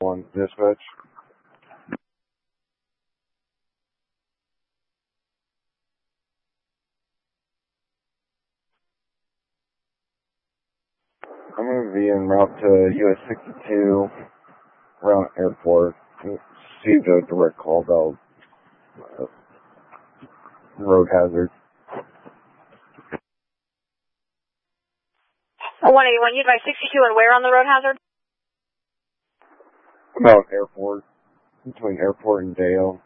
on dispatch. I'm going to be en route to US 62 around airport. Received a direct call about road hazard. 181, you advise 62 and where on the road hazard? About airport, between airport and Dale.